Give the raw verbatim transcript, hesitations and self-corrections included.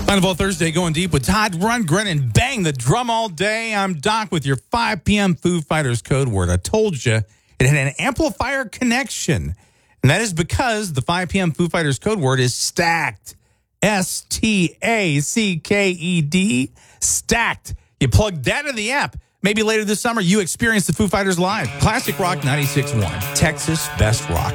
Final Ball Thursday, going deep with Todd Rundgren and bang the drum all day. I'm Doc with your five p.m. Foo Fighters code word. I told you it had an amplifier connection, and that is because the five p.m. Foo Fighters code word is stacked. S T A C K E D, stacked. You plug that in the app. Maybe later this summer, you experience the Foo Fighters live. Classic Rock ninety-six point one, Texas Best Rock.